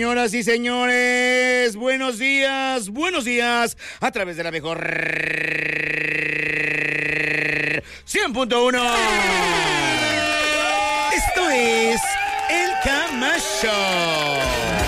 señoras y señores, buenos días, a través de la mejor 100.1. Esto es El Cama Show.